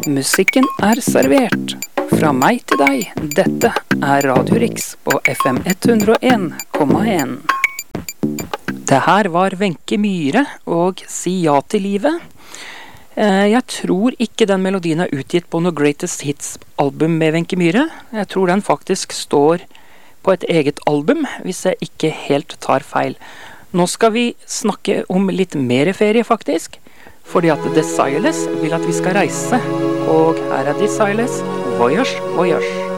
Musikken er servert. Fra meg til deg, dette er Radio Rix på FM 101,1. Det her var Wenche Myhre og Si ja til livet. Jeg tror ikke den melodien er utgitt på noe Greatest Hits-album med Wenche Myhre. Jeg tror den faktisk står på et eget album, hvis jeg ikke helt tar feil. Nå skal vi snakke om litt mer ferie faktisk, fordi at Desireless vil at vi skal reise. Og her er Desireless, Voyage, Voyage.